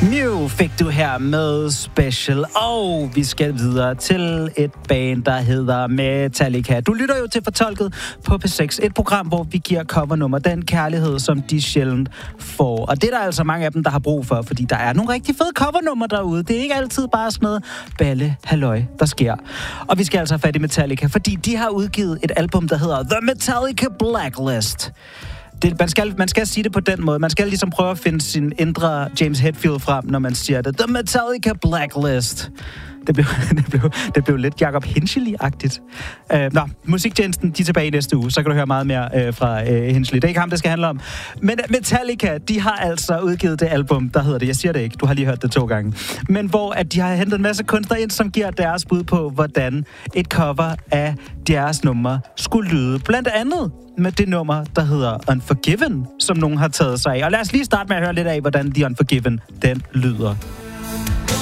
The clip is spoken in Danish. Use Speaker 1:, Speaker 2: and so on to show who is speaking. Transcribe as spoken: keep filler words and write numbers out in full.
Speaker 1: Mew fik du her med Special, og vi skal videre til et band, der hedder Metallica. Du lytter jo til Fortolket på P seks, et program, hvor vi giver covernummer den kærlighed, som de sjældent får. Og det er der altså mange af dem, der har brug for, fordi der er nogle rigtig fede covernummer derude. Det er ikke altid bare sådan noget balle, halløj, der sker. Og vi skal altså have fat i Metallica, fordi de har udgivet et album, der hedder The Metallica Blacklist. Det, man, skal, man skal sige det på den måde. Man skal ligesom prøve at finde sin indre James Hetfield frem, når man siger det. The Metallica Blacklist. Det blev, det blev, det blev lidt Jacob Hinchley-agtigt. Uh, nå, musiktjenesten, de er tilbage i næste uge. Så kan du høre meget mere uh, fra uh, Hinchley. Det er ikke ham, det skal handle om. Men Metallica, de har altså udgivet det album, der hedder det. Jeg siger det ikke, du har lige hørt det to gange. Men hvor at de har hentet en masse kunstnere ind, som giver deres bud på, hvordan et cover af deres nummer skulle lyde. Blandt andet med det nummer, der hedder Unforgiven, som nogen har taget sig af. Og lad os lige starte med at høre lidt af, hvordan The Unforgiven, den lyder.